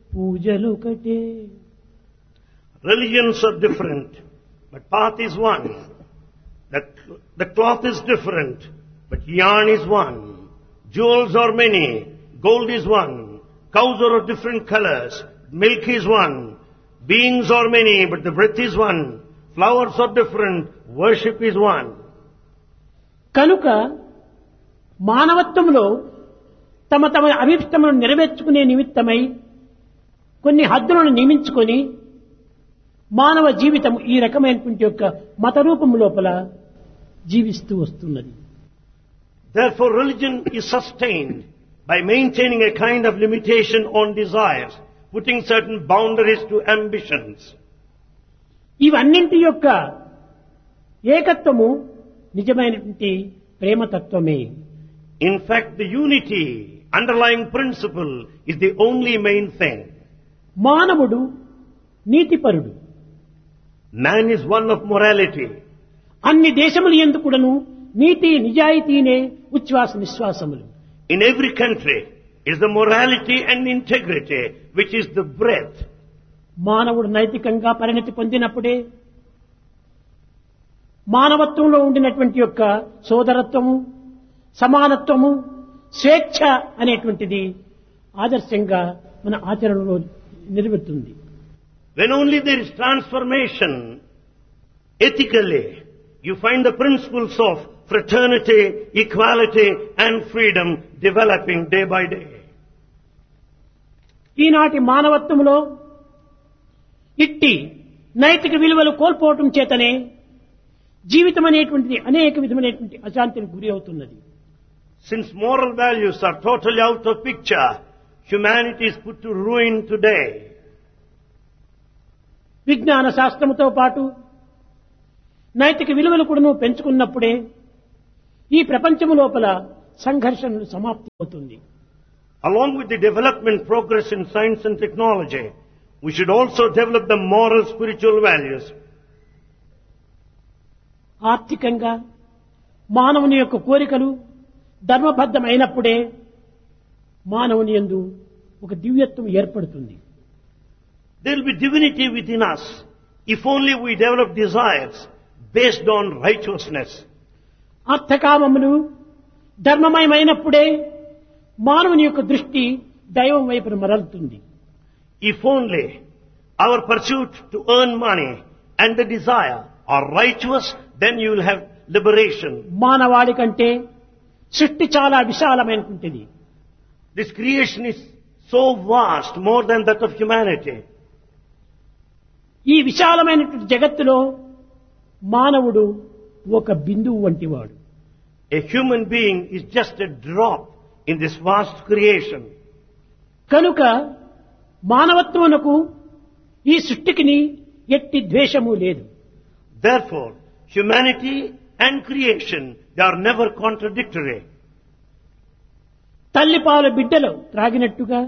పూజలొకటే. Religions are different, but path is one. The cloth is different, but yarn is one. Jewels are many, gold is one. Cows are of different colors, milk is one. Beings are many, but the breath is one. Flowers are different, worship is one. కనుక మానవత్వంలో తమ తమ అభిష్టములను నెరవేర్చుకునే నిమిత్తమై కొన్ని హద్దులను నియమించుకొని మానవ జీవితం ఈ రకమైనటువంటి యొక్క మత రూపం లోపల జీవిస్తూ వస్తున్నది. Therefore religion is sustained by maintaining a kind of limitation on desires, putting certain boundaries to ambitions. ఇవన్నింటి యొక్క ఏకత్వము నిజమైనటువంటి ప్రేమతత్వమే. In fact, the unity, underlying principle, is the only main thing. మానవుడు నీతిపరుడు. Man is one of morality. అన్ని దేశములు యందు కూడాను నీతి నిజాయితీనే ఉచ్ఛ్వాస నిశ్వాసములు. In every country is the morality and integrity which is the breath. మానవుడు నైతికంగా పరిణతి పొందినప్పుడే మానవత్వంలో ఉండినటువంటి యొక్క సోదరత్వము, సమానత్వము, స్వేచ్ఛ అనేటువంటిది ఆదర్శంగా మన ఆచరణలో నిలబెడుతుంది. When only there is transformation ethically, you find the principles of fraternity, equality and freedom developing day by day. ఈనాటి మానవత్వంలో ఇట్టి నైతిక విలువలు కోల్పోవటం చేతనే జీవితం అనేటువంటిది అనేక విధమైనటువంటి అశాంతికి గురి అవుతున్నది. Since moral values are totally out of picture, humanity is put to ruin today. విజ్ఞాన శాస్త్రముతో పాటు నైతిక విలువలు కూడా పెంచుకున్నప్పుడే ఈ ప్రపంచము లోపల సంఘర్షణలు సమాప్తి అవుతుంది. Along with the development progress in science and technology, we should also develop the moral spiritual values. ఆర్థికంగా మానవుని యొక్క కోరికలు ధర్మబద్ధమైనప్పుడే మానవుని యందు ఒక దివ్యత్వం ఏర్పడుతుంది. There will be divinity within us if only we develop desires based on righteousness. అర్థకామములు ధర్మమయమైనప్పుడే మానవుని యొక్క దృష్టి దైవం వైపున మరలుతుంది. If only our pursuit to earn money and the desire are righteous, then you will have liberation. మానవాళి కంటే సృష్టి చాలా విశాలమైనటువంటిది. This creation is so vast, more than that of humanity. ఈ విశాలమైనటువంటి జగత్తులో మానవుడు ఒక బిందువు వంటివాడు. A human being is just a drop in this vast creation. కనుక మానవత్వమునకు ఈ సృష్టికిని ఎట్టి ద్వేషము లేదు. Therefore, humanity and creation, they are never contradictory. తల్లిపాలు బిడ్డలు త్రాగినట్టుగా,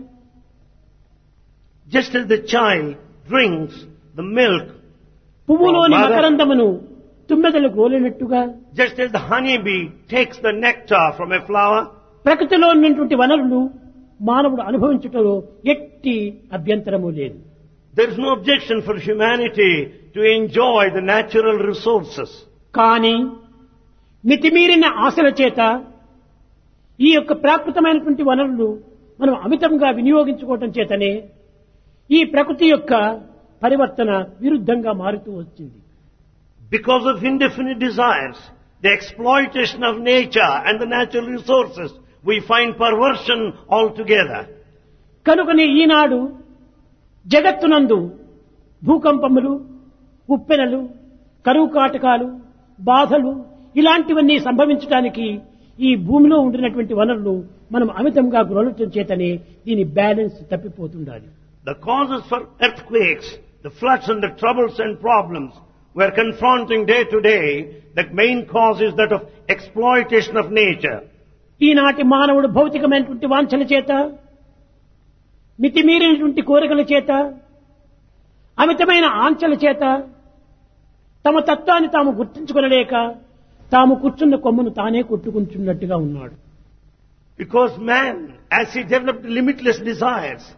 Just as the child drinks the milk, పువ్వులోని మకరందమును తుమ్మెదలు గోలినట్టుగా, just as the honeybee takes the nectar from a flower, ప్రకృతిలో ఉన్నటువంటి వనరులు మానవుడు అనుభవించుటలో ఎట్టి అభ్యంతరము లేదు. there is no objection for humanity to enjoy the natural resources. కానీ మితిమీరిన ఆశల చేత ఈ యొక్క ప్రాకృతమైనటువంటి వనరులు మనం అమితంగా వినియోగించుకోవటం చేతనే ఈ ప్రకృతి యొక్క పరివర్తన విరుద్ధంగా మారుతూ వచ్చింది. Because of indefinite desires, the exploitation of nature and the natural resources, we find perversion altogether. కనుకనే ఈనాడు జగత్తునందు భూకంపములు, ఉప్పెనలు, కరువు కాటకాలు, బాధలు ఇలాంటివన్నీ సంభవించడానికి ఈ భూమిలో ఉండినటువంటి వనరులు మనం అమితంగా గ్రహించడం చేతనే దీని balance తప్పిపోతుండాలి. The causes for earthquakes, the floods and the troubles and problems we are confronting day to day, the main cause is that of exploitation of nature. ఈనాటి మానవుడు భౌతికమైనటువంటి వాంఛల చేత, మితిమీరినటువంటి కోరికల చేత, అమితమైన ఆంక్షల చేత తమ తత్వాన్ని తాము గుర్తించుకొనలేక తాము కూర్చున్న కొమ్మును తానే కొట్టుకుంటున్నట్టుగా ఉన్నాడు. Because man, as he developed limitless desires,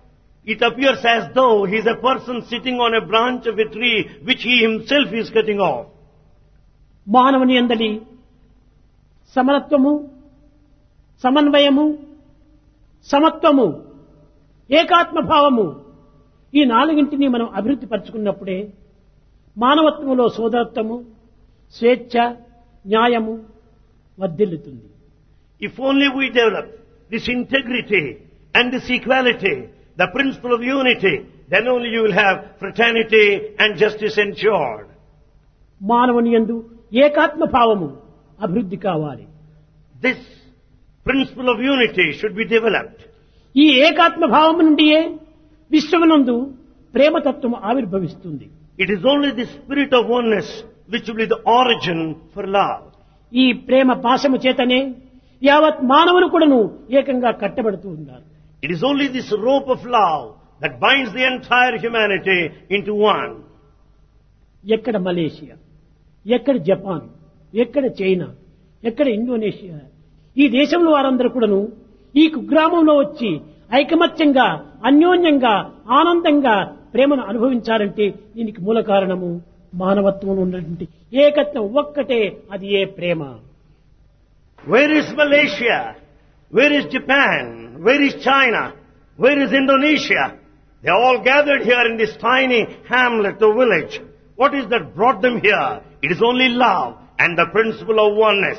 It appears as though he is a person sitting on a branch of a tree which he himself is cutting off. మానవుని యందలి సమరత్వము, సమన్వయము, సమత్వము, ఏకాత్మభావము ఈ నాలుగింటిని మనం అభివృద్ధి పరుచుకున్నప్పుడే మానవత్వంలో సోదరత్వము, స్వేచ్ఛ, న్యాయము వర్ధిల్లుతుంది. If only we develop this integrity and this equality, the principle of unity, then only you will have fraternity and justice ensured. మానవుని యందు ఏకాత్మ భావము అభివృద్ధి కావాలి. This principle of unity should be developed. ఈ ఏకాత్మ భావము నుండియే విశ్వమునందు ప్రేమతత్వము ఆవిర్భవిస్తుంది. It is only the spirit of oneness which will be the origin for love. ఈ ప్రేమ పాశము చేతనే యావత్ మానవులు కూడాను ఏకంగా కట్టబడుతూ ఉన్నారు. It is only this rope of love that binds the entire humanity into one. ఎక్కడ మలేషియా, ఎక్కడ జపాన్, ఎక్కడ చైనా, ఎక్కడ ఇండోనేషియా, ఈ దేశంలో వారందరూ కూడాను ఈ కుగ్రామంలో వచ్చి ఐకమత్యంగా, అన్యోన్యంగా, ఆనందంగా ప్రేమను అనుభవించాలంటే దీనికి మూల కారణము మానవత్వం ఉన్నటువంటి ఏకత్వం ఒక్కటే, అది ఏ ప్రేమ. Where is Malaysia? Where is Japan? Where is China? Where is Indonesia? They all gathered here in this tiny hamlet or village. What is that brought them here? It is only love and the principle of oneness.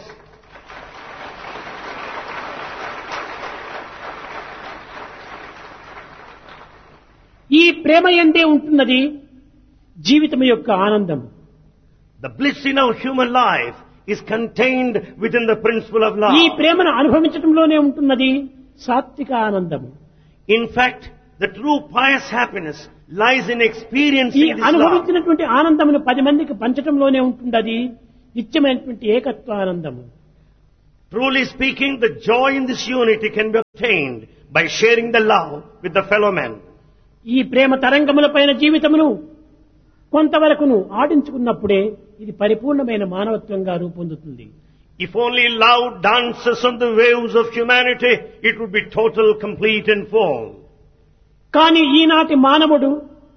ఈ ప్రేమ యందే ఉంటున్నది జీవితం యొక్క ఆనందం. The bliss in our human life is contained within the principle of love. ఈ ప్రేమను అనుభవించడంలోనే ఉంటున్నది సాత్విక ఆనందము. In fact, the true pious happiness lies in ఈ experiencing this love. అనుభవించినటువంటి ఆనందమును 10 మందికి పంచడంలోనే ఉంటున్నది నిత్యమైనటువంటి ఏకత్వ ఆనందము. Truly speaking, the joy in this unity can be obtained by sharing the love with the fellow men. ఈ ప్రేమ తరంగముల పైన జీవితమును కొంతవరకును ఆడించుకున్నప్పుడే ఇది పరిపూర్ణమైన మానవత్వంగా రూపొందుతుంది. If only love dances on the waves of humanity, it would be total, complete and full. కానీ ఈనాటి మానవుడు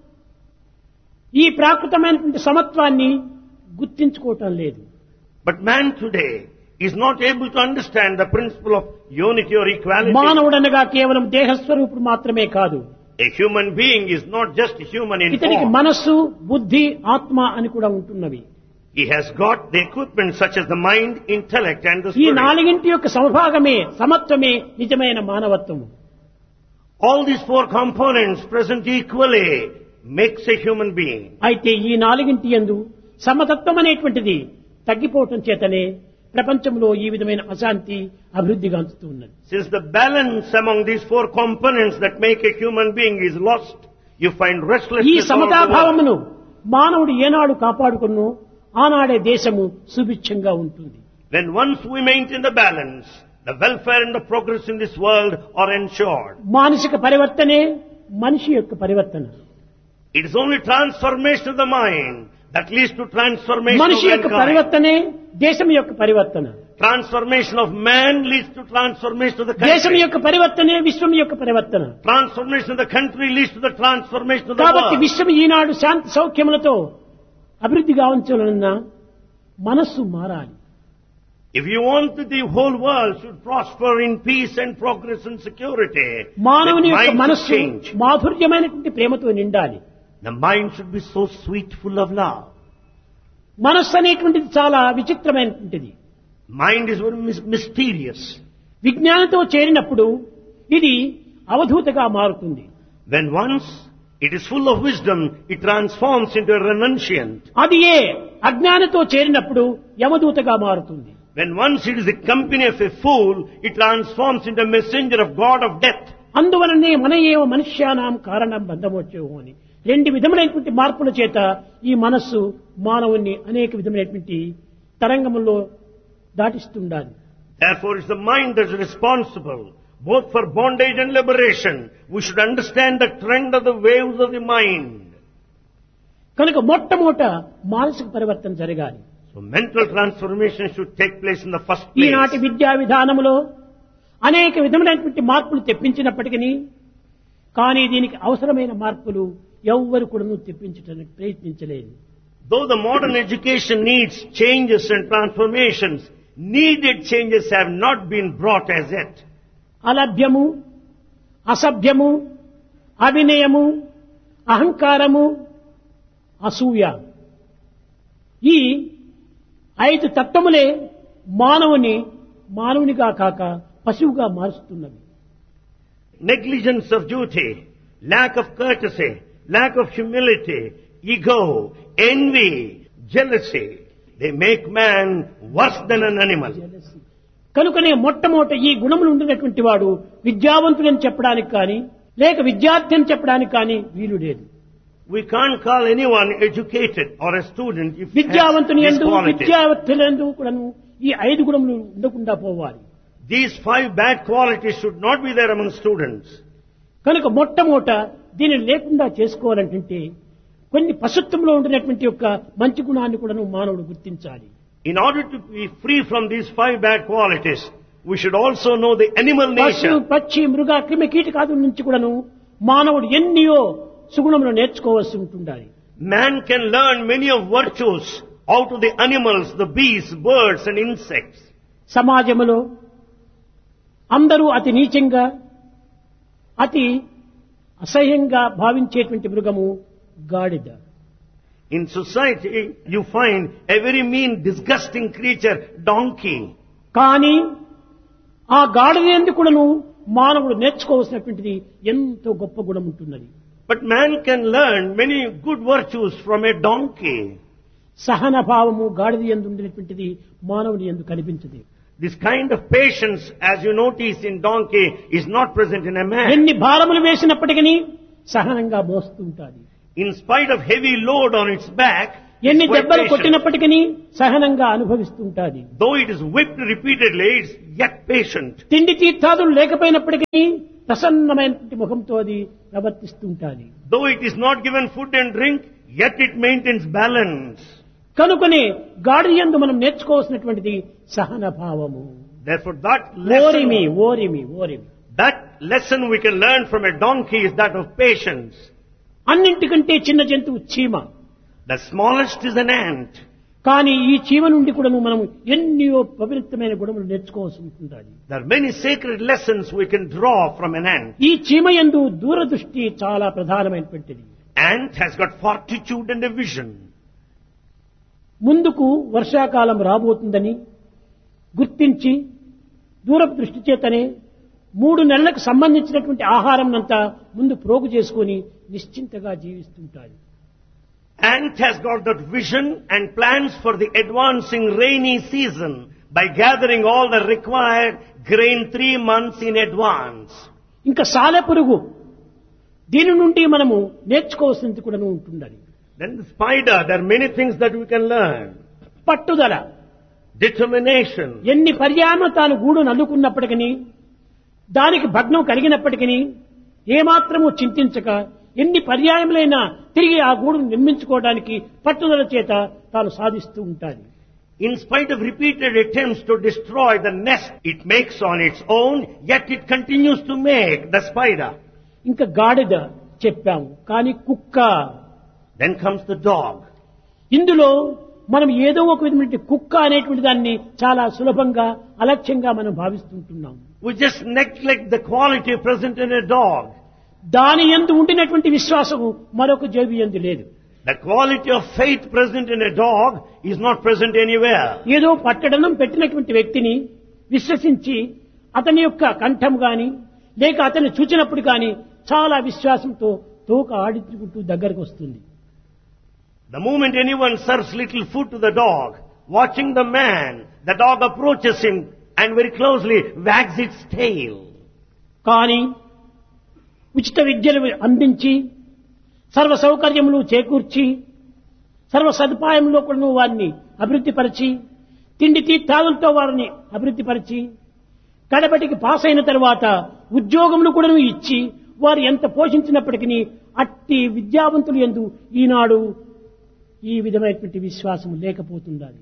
ఈ ప్రాకృతమైనటువంటి సమత్వాన్ని గుర్తించుకోవటం లేదు. But man today is not able to understand the principle of unity or equality. మానవుడనగా కేవలం దేహస్వరూపుడు మాత్రమే కాదు. A human being is not just human in ఇతనికి form. మనస్సు, బుద్ధి, ఆత్మ అని కూడా ఉంటున్నవి. He has got the equipment such as the mind, intellect and the ఈ spirit. నాలుగింటి యొక్క సమభాగమే, సమత్వమే నిజమైన మానవత్వము. All these four components present equally makes a human being. అయితే ఈ నాలుగింటి యందు సమతత్వం అనేటువంటిది తగ్గిపోవటం చేతనే ప్రపంచంలో ఈ విధమైన అశాంతి అభివృద్ధి గాంచుతూ ఉన్నది. Since the balance among these four components that make a human being is lost, you find ఈ restlessness all over the world. సమతాభావమును మానవుడు ఏనాడు కాపాడుకున్నో ఆనాడే దేశము సుభిక్షంగా ఉంటుంది. When once we maintain the balance, the welfare and the progress in this world are ensured. మానసిక పరివర్తనే మనిషి యొక్క పరివర్తన. It is only transformation of the mind that leads to transformation of మనిషి యొక్క mankind. పరివర్తనే దేశం యొక్క పరివర్తన. Transformation of man leads to transformation of the దేశం country. యొక్క పరివర్తనే విశ్వం యొక్క పరివర్తన. Transformation of the country leads to the transformation of the కాబట్టి world. విశ్వం ఈనాడు శాంతి సౌఖ్యములతో అభివృద్ధి గావించాలన్నా మనస్సు మారాలి. If you want that the whole world should prosper in peace and progress and security, మానవుని the యొక్క mind should మనస్సు change. మాధుర్యమైనటువంటి ప్రేమతో నిండాలి. The mind should be so sweet, full of love. మనస్సు అనేటువంటిది చాలా విచిత్రమైనటువంటిది. Mind is very mysterious. విజ్ఞానంతో చేరినప్పుడు ఇది అవధూతగా మారుతుంది. When once it is full of wisdom, it transforms into a renunciant. అది ఏ అజ్ఞానంతో చేరినప్పుడు యమదూతగా మారుతుంది. When once it is the company of a fool, it transforms into a messenger of God of death. అందువలనే మన ఏవ మనుష్యానాం కారణం బంధమోచ్చేవు అని 2 విధములైనటువంటి మార్పుల చేత ఈ మనస్సు మానవుణ్ణి అనేక విధమైనటువంటి తరంగముల్లో దాటిస్తుండాలి. Therefore, it's the mind that's responsible both for bondage and liberation. We should understand the trend of the waves of the mind. కనుక మొట్టమొదట మానసిక పరివర్తన జరగాలి. So mental transformation should take place in the first place. ఈనాటి విద్యా విధానములో అనేక విధములైనటువంటి మార్పులు తెప్పించినప్పటికీ కానీ దీనికి అవసరమైన మార్పులు ఎవ్వరు కూడా తెప్పించడానికి ప్రయత్నించలేదు. Though the modern education needs changes and transformations, needed changes have not been brought as yet. అలభ్యము, అసభ్యము, అవినయము, అహంకారము, అసూయ, ఈ 5 తత్వములే మానవునిగా కాక పశువుగా మారుస్తున్నవి. Negligence of duty, lack of courtesy, lack of humility, ego, envy, jealousy, they make man worse than an animal. కనుకనే మొట్టమొదట ఈ గుణములు ఉండినటువంటి వాడు విద్యావంతుడని చెప్పడానికి కానీ లేక విద్యార్థి అని చెప్పడానికి కానీ వీలు లేదు. We can't call anyone educated or a student if he has విద్యావంతుని these యందు qualities. విద్యార్థులందు కూడాను ఈ 5 గుణములు ఉండకుండా పోవాలి. These 5 bad qualities should not be there among students. కనుక మొట్టమొదట దీనిని లేకుండా చేసుకోవాలంటే కొన్ని పశుత్వంలో ఉండినటువంటి యొక్క మంచి గుణాన్ని కూడాను మానవుడు గుర్తించాలి. In order to be free from these 5 bad qualities, we should also know the animal పశు, nature. పక్షి, మృగ, క్రిమి కీటకాదుల నుంచి కూడాను మానవుడు ఎన్నియో సుగుణములు నేర్చుకోవాల్సి ఉంటుండాలి. Man can learn many of virtues out of the animals, the beasts, birds and insects. సమాజంలో అందరూ అతి నీచంగా అతి అసహ్యంగా భావించేటువంటి మృగము గాడిద. In society, you find a very mean, disgusting creature, donkey. కానీ ఆ గాడిద యందు కూడాను మానవుడు నేర్చుకోవాల్సినటువంటిది ఎంతో గొప్ప గుణం ఉంటున్నది. But man can learn many good virtues from a donkey. సహన భావము గాడిద యందు ఉండేటువంటిది మానవుని యందు కనిపించదు. This kind of patience, as you notice in donkey, is not present in a man. ఎన్ని భారములు వేసినప్పటికీ సహనంగా మోస్తూ ఉంటాది. In spite of heavy load on its back, ఎన్ని it's quite దెబ్బలు patient. కొట్టినప్పటికీ సహనంగా అనుభవిస్తూ ఉంటాది. Though it is whipped repeatedly, it's yet patient. తిండి తీర్థాదులు లేకపోయినప్పటికీ ప్రసన్నమైనటువంటి ముఖంతో అది ప్రవర్తిస్తూ ఉంటాది. Though it is not given food and drink, yet it maintains balance. కనుకనే గాడిద యందు మనం నేర్చుకోవాల్సినటువంటిది సహన భావము. Therefore, that lesson we can learn from a donkey is that of patience. అన్నింటికంటే చిన్న జంతువు చీమ. The smallest is an ant. కానీ ఈ చీమ నుండి కూడా మనం ఎన్నో పవిత్రమైన గుణములు నేర్చుకోవాల్సి ఉంటుంది. There are many sacred lessons we can draw from an ant. ఈ చీమ యందు దూరదృష్టి చాలా ప్రధానమైనటువంటిది. Ant has got fortitude and a vision. ముందుకు వర్షాకాలం రాబోతుందని గుర్తించి దూరపు దృష్టి చేతనే 3 నెలలకు సంబంధించినటువంటి ఆహారం అంతా ముందు ప్రోగు చేసుకొని నిశ్చింతగా జీవిస్తుంటాయి. Ant has got that vision and plans for the advancing rainy season by gathering all the required grain 3 months in advance. ఇంకా సాలెపురుగు దీని నుండి మనము నేర్చుకోవాల్సింది కూడా ఉంటుండాలి. Then the spider, there are many things that we can learn. పట్టుదల, Determination. ఎన్ని పర్యాయములు తాను గూడు నల్లుకున్నప్పటికీ దానికి భగ్నం కలిగినప్పటికీ ఏమాత్రము చింతించక ఎన్ని పర్యాయములైనా తిరిగి ఆ గూడును నిర్మించుకోవడానికి పట్టుదల చేత తాను సాధిస్తూ ఉంటాడు. In spite of repeated attempts to destroy the nest it makes on its own, yet it continues to make the spider. ఇంకా గాడిద చెప్పాము, కానీ కుక్క. Then comes the dog. ఇందులో మనం ఏదో ఒక విధమైన కుక్క అనేటువంటి దాన్ని చాలా సులభంగా అలక్ష్యంగా మనం భావిస్తుంటున్నాం. We just neglect the quality present in a dog. దాని యందు ఉండినటువంటి విశ్వాసము మరొక జీవి యందు లేదు. The quality of faith present in a dog is not present anywhere. ఏదో పట్టడనం పెట్టినటువంటి వ్యక్తిని విశ్వసించి అతని యొక్క కంఠం గాని లేక అతన్ని చూచినప్పుడు గాని చాలా విశ్వాసంతో తోక ఆడించుకుంటూ దగ్గరకు వస్తుంది. The moment anyone serves little food to the dog, watching the man, the dog approaches him and very closely wags its tail. కానీ ఉచిత విద్యలు అందించి సర్వ సౌకర్యములు చేకూర్చి సర్వ సదుపాయంలో కూడా వారిని అభివృద్ధిపరిచి తిండి తీర్థాలతో వారిని అభివృద్ధిపరిచి కడపటికి పాస్ అయిన తర్వాత ఉద్యోగములు కూడా ఇచ్చి వారు ఎంత పోషించినప్పటికీ అట్టి విద్యావంతులు యందు ఈనాడు ఈ విధమైనటువంటి విశ్వాసం లేకపోతుండాలి.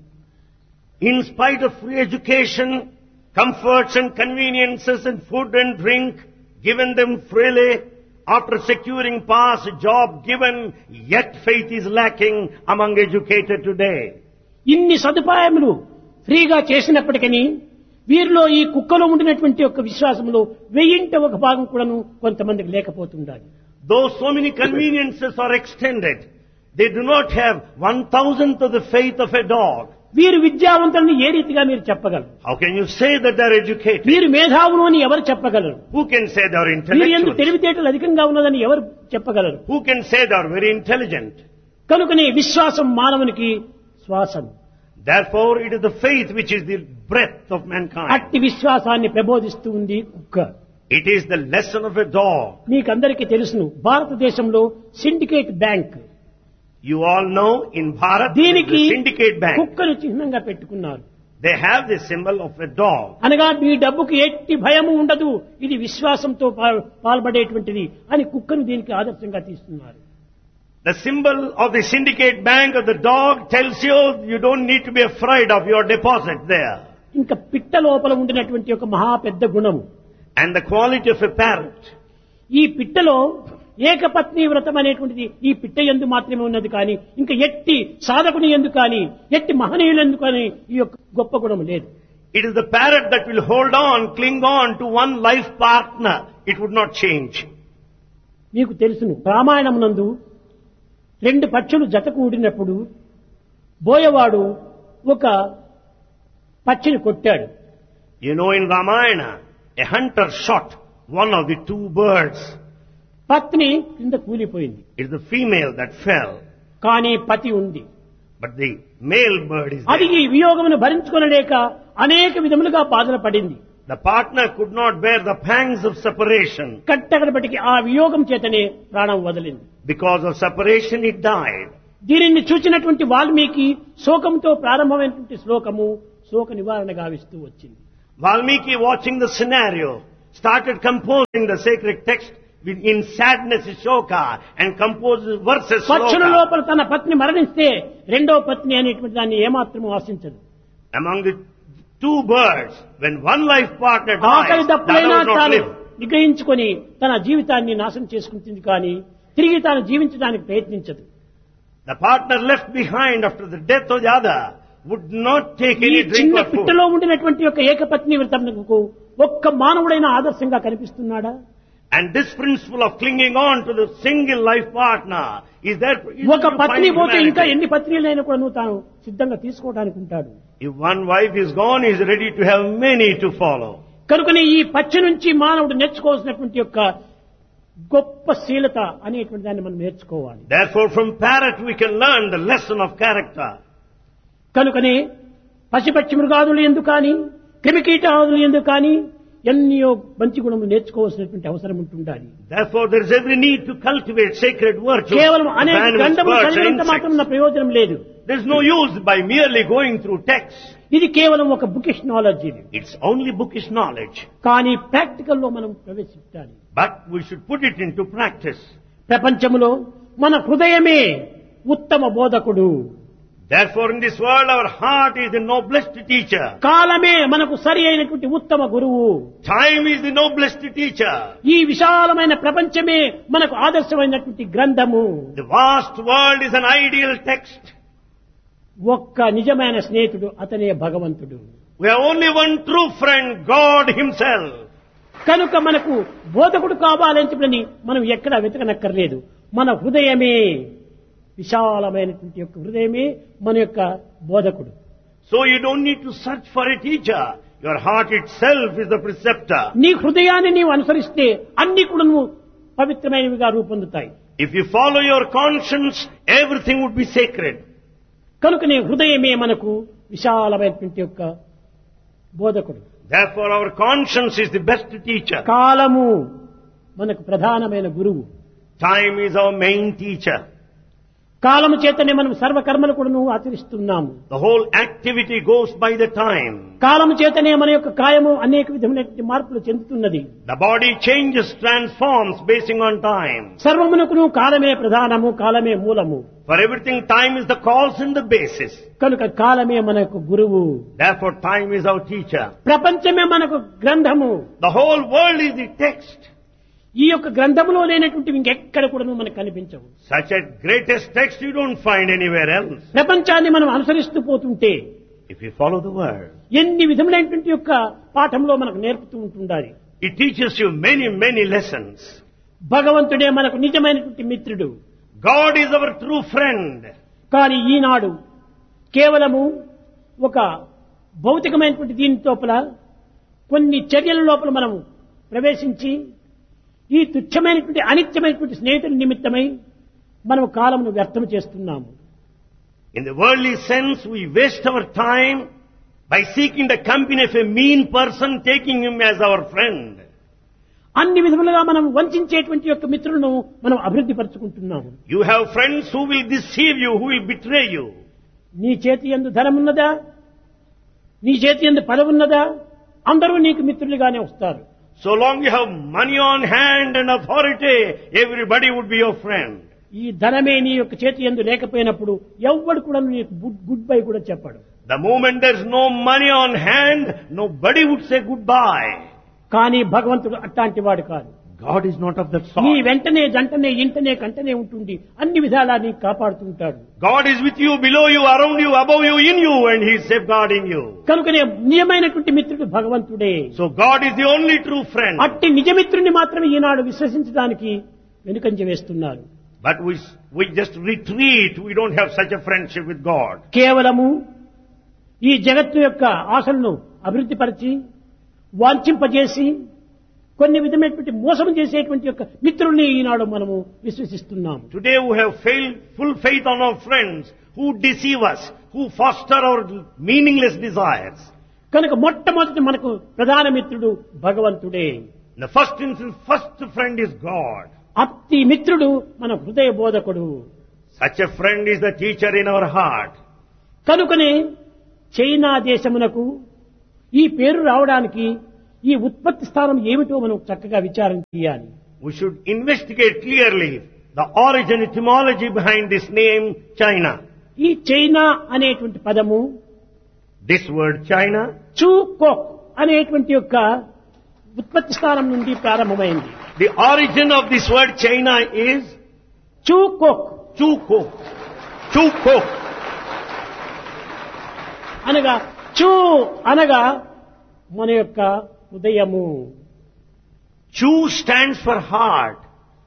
In spite of free education, comforts and conveniences and food and drink given them freely, After securing pass, job given, yet faith is lacking among educated today. ఇన్ని సదుపాయములు ఫ్రీగా చేసినప్పటికీ వీరిలో ఈ కుక్కలో ఉండినటువంటి యొక్క విశ్వాసంలో 1000 ఒక భాగం కూడాను కొంతమందికి లేకపోతుండాలి. Though so many conveniences are extended, they do not have 1,000th of the faith of a dog. వీరు విద్యావంతులని ఏ రీతిగా మీరు చెప్పగలరు? How can you say that they are educated? వీరు మేధావులు అని ఎవరు చెప్పగలరు? Who can say they are వీరు ఎందుకు intellectuals? తెలివితేటలు అధికంగా ఉన్నదని ఎవరు చెప్పగలరు? Who can say they are very intelligent? కనుకనే విశ్వాసం మానవునికి శ్వాసం. Therefore, it is the faith which is the breath of mankind. అట్టి విశ్వాసాన్ని ప్రబోధిస్తూ ఉంది కుక్క. It is the lesson of a dog. మీకందరికీ తెలుసును, భారతదేశంలో syndicate bank You all know in Bharat, there is దీనికి the syndicate bank. కుక్కను చిహ్నంగా పెట్టుకున్నారు. They have the symbol of a dog. అనగా మీ డబ్బుకి ఎట్టి భయము ఉండదు, ఇది విశ్వాసంతో పాల్పడేటువంటిది అని కుక్కను దీనికి ఆదర్శంగా తీస్తున్నారు. The symbol of the syndicate bank of the dog tells you you don't need to be afraid of your deposit there. ఇంకా పిట్ట లోపల ఉండినటువంటి ఒక మహా పెద్ద గుణము, And the quality of a parrot. ఈ పిట్టలో ఏకపత్ని వ్రతం అనేటువంటిది ఈ పిట్ట యందు మాత్రమే ఉన్నది కానీ ఇంకా ఎట్టి సాధకుని యందు కానీ ఎట్టి మహనీయులందు కానీ ఈ యొక్క గొప్ప గుణం లేదు. It is the parrot that will hold on, cling on to one life partner. It would not change. మీకు తెలుసును, రామాయణమునందు 2 పక్షులు జత కూడినప్పుడు బోయవాడు ఒక పక్షిని కొట్టాడు. You know, in Ramayana, a hunter shot one of the 2 birds. పత్ని కింద కూలిపోయింది. It is the female that fell, కానీ పతి ఉంది. but the male bird is అది there. ఈ వియోగమును భరించుకొనలేక అనేక విధములుగా బాధలు పడింది. The partner could not bear the pangs of separation. కట్టకడపటికి ఆ వియోగం చేతనే ప్రాణం వదిలింది. Because of separation, it died. దీనిని చూచినటువంటి వాల్మీకి శోకంతో ప్రారంభమైనటువంటి శ్లోకము శోక నివారణ గావిస్తూ వచ్చింది. Valmiki, watching the scenario, started composing the sacred text in sadness, Shoka, and composes verses. పక్షుల Shloka. లోపల తన పత్ని మరణిస్తే రెండో పత్ని అనేటువంటి దాన్ని ఏమాత్రము ఆశించదు. Among the 2 birds, when one life partner dies, ఆకలి the other దప్పులైనా would not తాను live. నిగ్రహించుకొని తన జీవితాన్ని నాశనం చేసుకుంటుంది కానీ తిరిగి తాను జీవించడానికి ప్రయత్నించదు. The partner left behind after the death of the other would not take ఈ any drink చిన్న or food. పిట్టలో ఉండినటువంటి యొక్క ఏకపత్ని వ్రతమునకు ఒక్క మానవుడైన ఆదర్శంగా కనిపిస్తున్నాడా? And this principle of clinging on to the single life partner is there. ఒక పత్ని పోతే ఇంకా ఎన్ని పత్నిలైనా కూడా నువ్వు తాను సిద్ధంగా తీసుకోవడానికి ఉంటాడు. If one wife is gone, he is ready to have many to follow. కనుకనే ఈ పక్షి నుంచి మానవుడు నేర్చుకోవాల్సినటువంటి యొక్క గొప్ప శీలత అనేటువంటి దాన్ని మనం నేర్చుకోవాలి. Therefore, from parrot we can learn the lesson of character. కనుకనే పశుపక్షి మృగాదులు ఎందుకు కానీ క్రిమికీటాదులు ఎందుకు కానీ ఎన్నో మంచి గుణములు నేర్చుకోవాల్సినటువంటి అవసరం ఉంటుండాలి. Therefore, there is every need to cultivate sacred virtues. కేవలం of అనేక animals, గ్రంథములు birds, and చదివినంత insects. మాత్రం ప్రయోజనం లేదు. There is no use by merely going through texts. ఇది కేవలం ఒక బుకిష్ నాలెడ్జ్. ఇది It's only bookish knowledge. కానీ ప్రాక్టికల్ లో మనం ప్రవేశించాలి. But we should put it into practice. ప్రపంచంలో మన హృదయమే ఉత్తమ బోధకుడు. Therefore, in this world, our heart is the noblest teacher. కాలమే మనకు సరి అయినటువంటి ఉత్తమ గురువు. Time is the noblest teacher. ఈ విశాలమైన ప్రపంచమే మనకు ఆదర్శమైనటువంటి గ్రంథము. The vast world is an ideal text. ఒక్క నిజమైన స్నేహితుడు అతనే భగవంతుడు. We have only one true friend, God Himself. కనుక మనకు బోధకుడు కావాలని చెప్పని మనం ఎక్కడా వెతకనక్కర్లేదు. మన హృదయమే విశాలమైనటువంటి యొక్క హృదయమే మన యొక్క బోధకుడు. So you don't need to search for a teacher. Your heart itself is the preceptor. నీ హృదయాన్ని నీవు అనుసరిస్తే అన్ని కూడా నువ్వు పవిత్రమైనవిగా రూపొందుతాయి. If you follow your conscience, everything would be sacred. కనుక నీ హృదయమే మనకు విశాలమైనటువంటి యొక్క బోధకుడు. Therefore, our conscience is the best teacher. కాలము మనకు ప్రధానమైన గురువు. Time is our main teacher. కాలము చేతనే మనం సర్వకర్మలు కూడా నువ్వు ఆచరిస్తున్నాము. The whole activity goes by the time. కాలము చేతనే మన యొక్క కాయము అనేక విధమైనటువంటి మార్పులు చెందుతున్నది. The body changes, transforms basing on time. సర్వమునకును కాలమే ప్రధానము, కాలమే మూలము. For everything, time is the cause and the basis. కనుక కాలమే మనకు గురువు. Therefore, time is our teacher. ప్రపంచమే మనకు గ్రంథము. The whole world is the text. ఈ యొక్క గ్రంథంలో లేనటువంటివి ఇంకెక్కడ కూడా మనకు కనిపించవు. Such a greatest text you don't find anywhere else. ప్రపంచాన్ని మనం అనుసరిస్తూ పోతుంటే If you follow the word, ఎన్ని విధములైనటువంటి యొక్క పాఠంలో మనకు నేర్పుతూ ఉంటుండాలి. it teaches you many, many lessons. భగవంతుడే మనకు నిజమైనటువంటి మిత్రుడు. God is our true friend. కానీ ఈనాడు కేవలము ఒక భౌతికమైనటువంటి దీని లోపల కొన్ని చర్యల లోపల మనం ప్రవేశించి ఈ తుచ్చమైనటువంటి అనిత్యమైనటువంటి స్నేహితుల నిమిత్తమై మనం కాలమును వ్యర్థం చేస్తున్నాము. In the worldly sense, we waste our time by seeking the company of a mean person, taking him as our friend. అన్ని విధములుగా మనం వంచేటువంటి యొక్క మిత్రులను మనం అభివృద్ధి పరుచుకుంటున్నాము. You have friends who will deceive you, who will betray you. నీ చేతి యందు ధనమున్నదా, నీ చేతి యందు పదవున్నదా, అందరూ నీకు మిత్రులుగానే వస్తారు. So long you have money on hand and authority, everybody would be your friend. ఈ ధనమే నీ యొక్క చేతి యందు లేకపోయినప్పుడు ఎవ్వడు కూడా నీకు గుడ్ బై కూడా చెప్పడు. The moment there is no money on hand, nobody would say goodbye. కానీ భగవంతుడు అట్లాంటి వాడు కాదు. God is not of that నీ sort. వెంటనే జంటనే ఇంటనే కంటనే ఉంటుండి అన్ని విధాలా నీకు కాపాడుతుంటాడు. God is with you, below you, around you, above you, in you, and He is safeguarding you. కనుకనే నిజమైనటువంటి మిత్రుడు భగవంతుడే. So God is the only true friend. అట్టి నిజమిత్రుని మాత్రమే ఈనాడు విశ్వసించడానికి వెనుకంజ వేస్తున్నారు. But we just retreat. We don't have such a friendship with God. కేవలము ఈ జగత్తు యొక్క ఆశలను అభివృద్ధి పరిచి వాంఛింపజేసి కొన్ని విధమైనటువంటి మోసం చేసేటువంటి యొక్క మిత్రుల్ని ఈనాడు మనము విశ్వసిస్తున్నాము. Today we have full faith on our friends who deceive us, who foster our meaningless desires. కనుక మొట్టమొదటి మనకు ప్రధాన మిత్రుడు భగవంతుడే. In the first instance, first friend is God. అట్టి మిత్రుడు మన హృదయ బోధకుడు. Such a friend is the teacher in our heart. కనుకనే చైనా దేశమునకు ఈ పేరు రావడానికి ఈ ఉత్పత్తి స్థానం ఏమిటో మనం చక్కగా విచారం చేయాలి. We should investigate clearly the origin, etymology behind this name, China. ఈ చైనా అనేటువంటి పదము This word China, chew coke అనేటువంటి యొక్క ఉత్పత్తి స్థానం నుండి ప్రారంభమైంది. the origin of this word China is chew coke Chukok. Chukok. అనగా చూ అనగా మన యొక్క హృదయము. Chu stands for heart.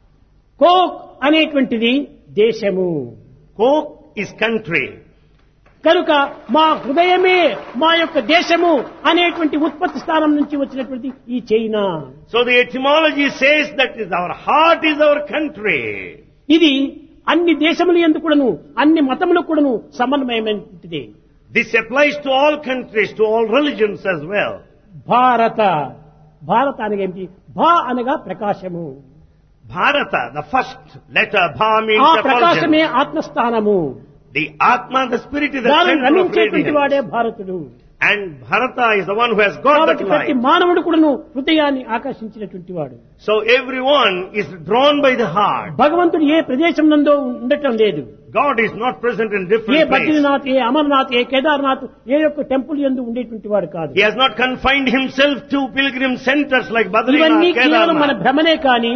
Coke అనేటువంటిది దేశము. Kok is country. కనుక మా హృదయమే మా యొక్క దేశము అనేటువంటి ఉత్పత్తి స్థానం నుంచి వచ్చినటువంటి ఈ China. So the etymology says that is our heart is our country. ఇది అన్ని దేశముల యందు కూడాను అన్ని మతములకు కూడాను సమన్వయమైనది. This applies to all countries, to all religions as well. భారత భారత అనగా ఏమిటి? భా అనగా ప్రకాశము. Bharata, the first letter, Bha ఆ means ప్రకాశమే effulgence. ఆత్మస్థానము. The Atma, the spirit is the దానిని center of రమించేటువంటి వాడే radiance. భారతుడు. And Bharata is the one who has got that కాబట్టి ప్రతి light. మానవుడు కూడాను హృదయాన్ని ఆకర్షించినటువంటి వాడు. So everyone is drawn by the heart. భగవంతుడు ఏ ప్రదేశం నందో ఉండటం లేదు. God is not present in A different places. Badrinath, ఏ అమర్నాథ్, ఏ కేదార్నాథ్, ఏ యొక్క టెంపుల్ యందు ఉండేటువంటి వాడు కాదు. He has not confined himself to pilgrim centers like ఇవన్నీ Badrinath, కేవలం మన Kedarnath. భ్రమనే కాని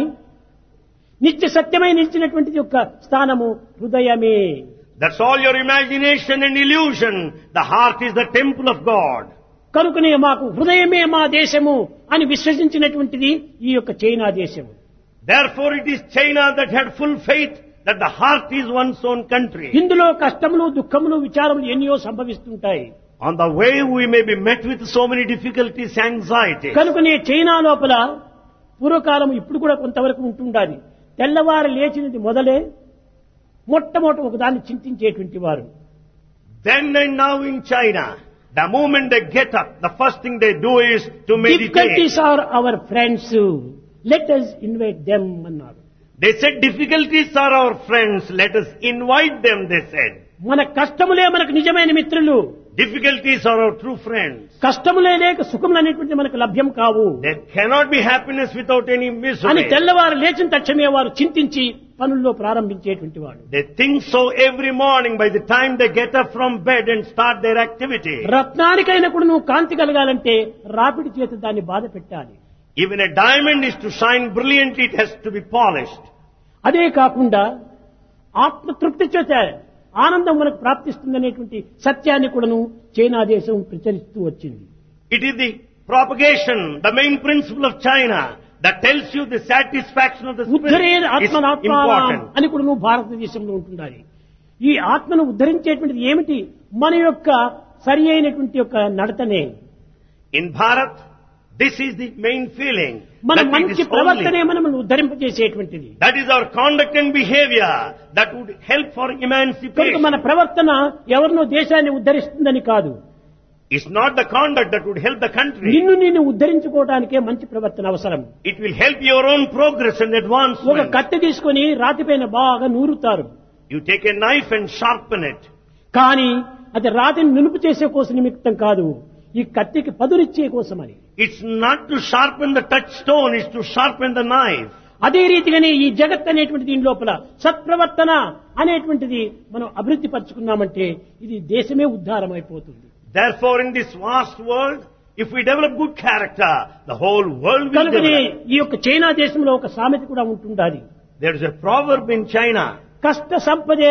నిత్య సత్యమై నిలిచినటువంటి యొక్క స్థానము హృదయమే. That's all your imagination and illusion. The heart is the temple of God. కనుకనే మాకు హృదయమే మా దేశము అని విశ్వసించినటువంటిది ఈ యొక్క చైనా దేశము. Therefore it is China that had full faith that the heart is one's own country. ఇందులో కష్టములు, దుఃఖములు, విచారములు ఎన్నో సంభవిస్తుంటాయి. On the way we may be met with so many difficulties, anxiety. కనుకనే చైనా లోపల పూర్వకాలం ఇప్పుడు కూడా కొంతవరకు ఉంటుండాలి. తెల్లవారు లేచినది మొదలే మొట్టమొదట ఒకదాన్ని చింతించేటువంటి వారు. Then and now in China, the moment they get up, the first thing they do is to meditate. Difficulties are our friends, let us invite them అన్నారు. They said difficulties are our friends, let us invite them, they said. మన కష్టములే మనకు నిజమైన మిత్రులు. Difficulties are our true friends. కష్టములే లేక సుఖములు అనేటువంటి మనకు లభ్యం కావు There cannot be happiness without any అని misery. తెల్లవారు లేచిన తక్షణమే వారు చింతించి పనుల్లో ప్రారంభించేటువంటి వాడు. They think so every morning by the time they get up from bed and start their activity. రత్నానికైనా కూడా నువ్వు కాంతి కలగాలంటే రాపిడి చేత దాన్ని బాధ పెట్టాలి. Even a diamond is to shine brilliantly, it has to be polished. అదే కాకుండా ఆత్మతృప్తి చేత ఆనందం మనకు ప్రాప్తిస్తుందనేటువంటి సత్యాన్ని కూడాను చైనా దేశం ప్రచురిస్తూ వచ్చింది. It is the propagation, the main principle of China that tells you the satisfaction of the ఉద్ధరే spirit is ఆత్మనాత్మానం important. అని కూడా నువ్వు భారతదేశంలో ఉంటున్నాయి. ఈ ఆత్మను ఉద్ధరించేటువంటిది ఏమిటి? మన యొక్క సరి అయినటువంటి యొక్క నడతనే. In Bharat, this is the main feeling. మన That it మంచి is ప్రవర్తనే only, మనల్ని ఉద్ధరింపజేసేటువంటిది. that is our conduct and behavior that would help for కనుక emancipation. మన ప్రవర్తన ఎవరినో దేశాన్ని ఉద్ధరిస్తుందని కాదు. It's not the conduct that would help the country. నిన్ను ఉద్ధరించుకోవడానికే మంచి ప్రవర్తన అవసరం. It will help your own progress and ఒక advancement. కత్తి తీసుకొని రాతిపైన బాగా నూరుతారు. You take a knife and sharpen it. కానీ అది రాతిని నునుపు చేసే కోసం నిమిత్తం కాదు, ఈ కత్తికి పదునిచ్చే కోసమని. It's not to sharpen the touchstone, it's to sharpen the knife. అదే రీతిగానే ఈ జగత్ అనేటువంటి దీని లోపల సత్ప్రవర్తన అనేటువంటిది మనం అభివృద్ధి పరుచుకున్నామంటే ఇది దేశమే ఉద్ధారం అయిపోతుంది. Therefore, in this vast world, if we develop good character, the whole world will కనుకనే develop. ఈ యొక్క చైనా దేశంలో ఒక సామెత కూడా ఉంటుండాలి. There is a proverb in China. కష్ట సంపదే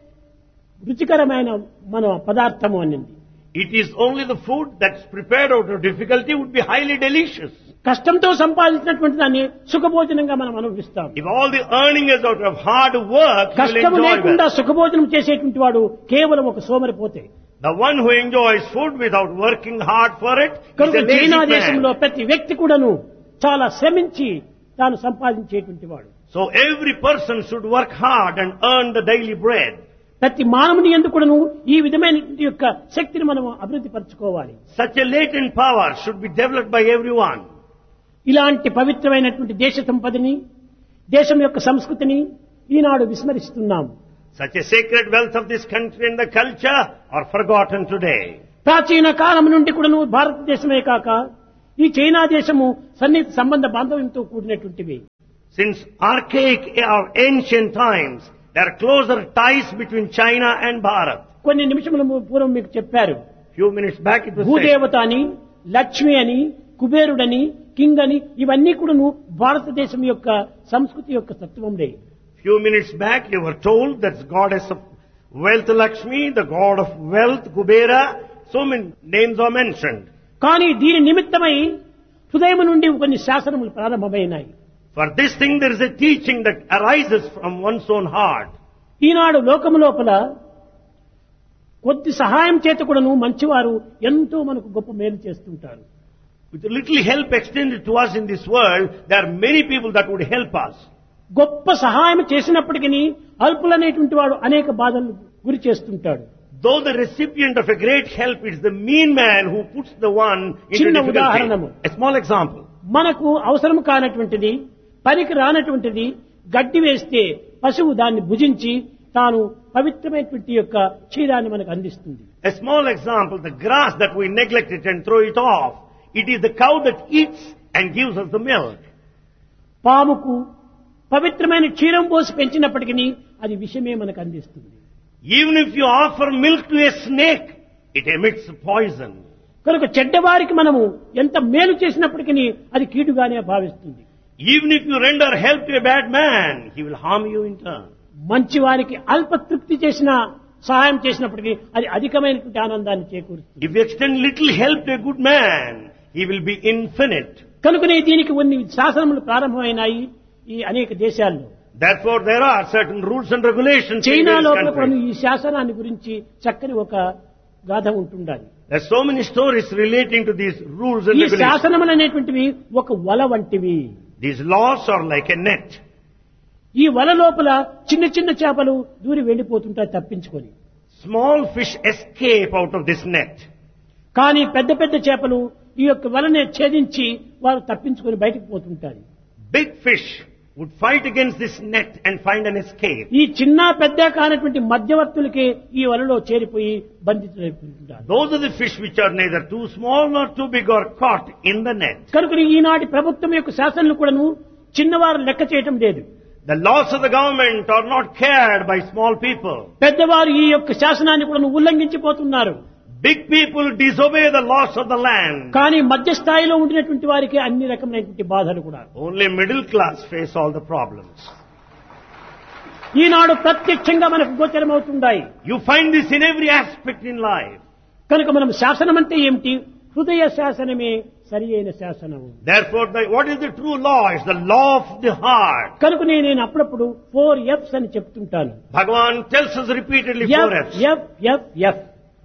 రుచికరమైన మన పదార్థము అనింది. It is only the food that's prepared out of difficulty would be highly delicious. కష్టంతో సంపాదించినటువంటి దాన్ని సుఖభోజనంగా మనం అనుభవిస్తాం. If all the earning is out of hard work, you will కష్టం enjoy లేకుండా well. సుఖభోజనం చేసేటువంటి వాడు కేవలం ఒక సోమరిపోతే. The one who enjoys food without working hard for it is కనుక a lazy చైనా దేశంలో man. ప్రతి వ్యక్తి కూడాను చాలా శ్రమించి తాను సంపాదించేటువంటి వాడు. So every person should work hard and earn the daily bread. ప్రతి మానవుని ఎందుకు కూడాను ఈ విధమైన యొక్క శక్తిని మనం అభివృద్ధి పరచుకోవాలి. Such a latent power should be developed by everyone. ఇలాంటి పవిత్రమైనటువంటి దేశ సంపదని, దేశం యొక్క సంస్కృతిని ఈనాడు విస్మరిస్తున్నాం. Such a sacred wealth of this country and the culture are forgotten today. ప్రాచీన కాలం నుండి కూడాను భారతదేశమే కాక ఈ చైనా దేశము సన్నిహిత సంబంధ బాంధవ్యంతో కూడినటువంటివి. Since archaic or ancient times, there are closer ties between China and Bharat. కొన్ని నిమిషముల పూర్వం మీకు చెప్పారు, Few minutes back it was said. భూదేవత అని, లక్ష్మి అని, కుబేరుడని, కింగ్ అని ఇవన్నీ కూడాను భారతదేశం యొక్క సంస్కృతి యొక్క తత్వంలే. Few minutes back you were told that's goddess of wealth Lakshmi, the god of wealth Kubera, so many names are mentioned. కానీ దీని నిమిత్తమై హృదయం నుండి కొన్ని శాసనములు ప్రారంభమైనాయి. For this thing there is a teaching that arises from one's own heart. ఈనాడు లోకము లోపల కొద్ది సహాయం చేత కూడాను మంచివారు ఎంతో మనకు గొప్ప మేలు చేస్తుంటారు. With a little help extended to us in this world, there are many people that would help us. గొప్ప సహాయం చేసినప్పటికీ అల్పులనేటువంటి వాడు అనేక బాధలు గురి చేస్తుంటాడు. Though the recipient of a great help is the mean man who puts the one into చిన్న difficulty. ఉదాహరణము. A small example. మనకు అవసరం కానటువంటిది, పనికి రానటువంటిది గడ్డి వేస్తే పశువు దాన్ని భుజించి తాను పవిత్రమైనటువంటి యొక్క క్షీరాన్ని మనకు అందిస్తుంది. A small example, the grass that we neglect it and throw it off, it is the cow that eats and gives us the milk. పాముకు పవిత్రమైన క్షీరం పోసి పెంచినప్పటికీ అది విషమే మనకు అందిస్తుంది. Even if you offer milk to a snake, it emits poison. కనుక చెడ్డవారికి మనము ఎంత మేలు చేసినప్పటికీ అది కీడుగానే భావిస్తుంది. Even if you render help to a bad man, he will harm you in turn. మంచి వారికి అల్ప తృప్తి చేసిన సహాయం చేసినప్పటికీ అది అధికమైనటువంటి ఆనందాన్ని చేకూరుస్తుంది. If you extend little help to a good man, he will be infinite. కనుకనే దీనికి కొన్ని శాసనములు ప్రారంభమైనాయి ఈ అనేక దేశాల్లో. Therefore, there are certain rules and regulations in China various లోపల countries. ఈ శాసనాన్ని గురించి చక్కని ఒక గాథ ఉంటుండాలి. There are so many stories relating to these rules and ఈ regulations. శాసనములు అనేటువంటివి ఒక వల వంటివి. These laws are like a net. ఈ వల లోపల చిన్న చిన్న చేపలు దూరి వెళ్లిపోతుంటాయి తప్పించుకొని. Small fish escape out of this net. కానీ పెద్ద పెద్ద చేపలు ఈ యొక్క వలనే ఛేదించి వారు తప్పించుకొని బయటకు పోతుంటారు. Big fish would fight against this net and find an escape. ఈ చిన్న పెద్ద కానటువంటి మధ్యవర్తులకే ఈ వలలో చేరిపోయి బంధితులైపోతుంటారు. Those are the fish which are neither too small nor too big are caught in the net. కనుక ఈనాటి ప్రభుత్వం యొక్క శాసనలు కూడాను చిన్నవారు లెక్క చేయటం లేదు. The laws of the government are not cared by small people. పెద్దవారు ఈ యొక్క శాసనాన్ని కూడా ఉల్లంఘించిపోతున్నారు. Big people disobey the laws of the land. కానీ మధ్య స్థాయిలో ఉండినటువంటి వారికి అన్ని రకమైనటువంటి బాధలు కూడా. Only middle class face all the problems. ఈనాడు ప్రత్యక్షంగా మనకు గోచరమవుతుంటాయి. You find this in every aspect in life. కనుక మనం శాసనం అంటే ఏమిటి? హృదయ శాసనమే సరి అయిన శాసనము. Therefore, what is the true law? It's the law of the heart. కనుక నేను అప్పుడప్పుడు 4 F's అని చెప్తుంటాను. Bhagavan tells us repeatedly 4 F's. F.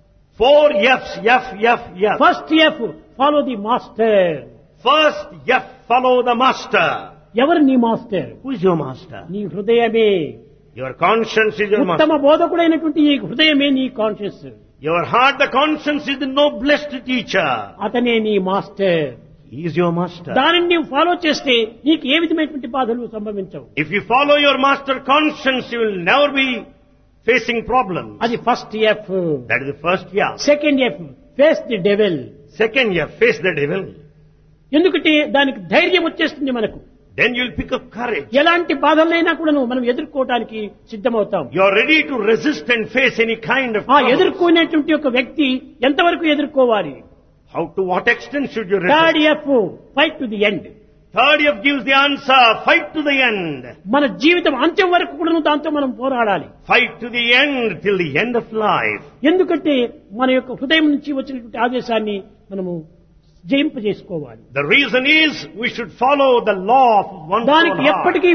4 F's, F. First F, follow the master. First F, follow the master. ఎవరు నీ master? Who is your master? నీ హృదయమే. Your conscience is your ఉత్తమ master. బోధకుడైనటువంటి ఈ హృదయమే నీ conscious. Your heart, the conscience, is the noblest teacher. అతనే నీ master. He is your master. దానిని నీవు ఫాలో చేస్తే నీకు ఏ విధమైనటువంటి బాధలు సంభవించవు. If you follow your master conscience, you will never be facing problems. అది first F. That is the first F. Second F, face the devil. Second F, face the devil. ఎందుకంటే దానికి ధైర్యం వచ్చేస్తుంది మనకు. Then you will pick up courage. ఎలాంటి బాధలైనా కూడా మనం ఎదుర్కోవడానికి సిద్ధమవుతాం. You are ready to resist and face any kind of ఆ problems. ఎదుర్కొనేటువంటి ఒక వ్యక్తి ఎంతవరకు ఎదుర్కోవాలి? How to what extent should you third resist? F, fight to the end. Third F gives the answer, fight to the end. మన జీవితం అంత్యం వరకు కూడా దాంతో మనం పోరాడాలి. Fight to the end till the end of life. ఎందుకంటే మన యొక్క హృదయం నుంచి వచ్చినటువంటి ఆదేశాన్ని మనము జయింపజేసుకోవాలి. The reason is we should follow the law of one's own దానికి heart. ఎప్పటికీ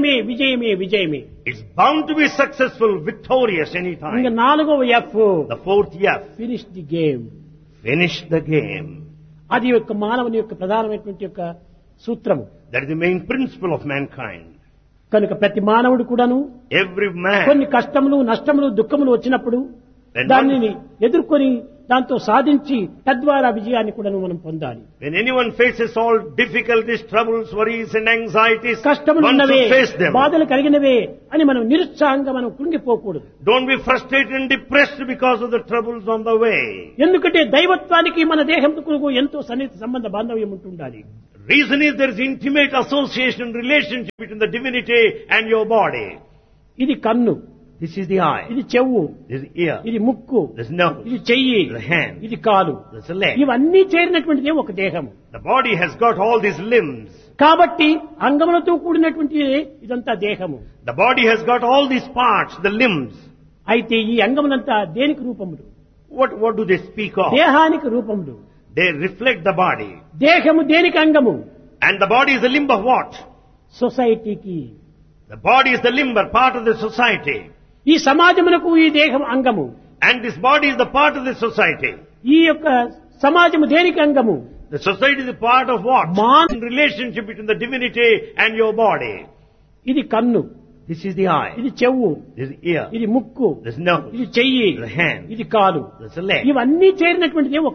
విజయమే. It's bound to be successful, victorious ఇంకా anytime. 4వ F, The fourth F, finish the game. finish the game. అది యొక్క మానవుని యొక్క ప్రధానమైనటువంటి యొక్క సూత్రము. That is the main principle of mankind. కనుక ప్రతి మానవుడు కూడాను Every man, కొన్ని కష్టములు, నష్టములు, దుఃఖములు వచ్చినప్పుడు Then దానిని ఎదుర్కొని దాంతో సాధించి తద్వారా విజయాన్ని కూడా మనం పొందాలి. when anyone faces all difficulties, troubles, worries and anxieties, కష్టములు one ఉన్నవే, should face them. బాధలు కలిగినవే అని మనం నిరుత్సాహంగా మనం కృంగిపోకూడదు. Don't be frustrated and depressed because of the troubles on the way. ఎందుకంటే దైవత్వానికి మన దేహంకు ఎంతో సన్నిహిత సంబంధ బాంధవ్యం ఉంటుండాలి. Reason is there is intimate association, relationship between the divinity and your body. ఇది కన్ను, This is the eye, ఇది చెవు, this is the ear, ఇది ముక్కు, this is nose, ఇది చెయ్యి, the hand, ఇది కాలు. this is the leg. ఇవన్నీ చేరినటువంటిదే ఒక దేహము. The body has got all these limbs. కాబట్టి అంగములతో కూడినటువంటి ఇదంతా దేహము. The body has got all these parts, the limbs. అయితే ఈ అంగములంతా దేనికి రూపములు? What do they speak of? దేహానికి రూపములు. They reflect the body. దేహము దేనికి అంగము? And the body is the limb of what? సొసైటీకి. The body is the limb or part of the society. ఈ సమాజమునకు ఈ దేహం అంగము. And this body is the part of the society. ఈ యొక్క సమాజము దేనికి అంగము? The society is a part of what? Man. Relationship between the divinity and your body. ఇది కన్ను, This is the eye, ఇది చెవు, this is ear, ఇది ముక్కు, this is nose, ఇది చెయ్యి, the hand, ఇది కాలు. this is the leg. ఇవన్నీ చేరినటువంటిదే ఒక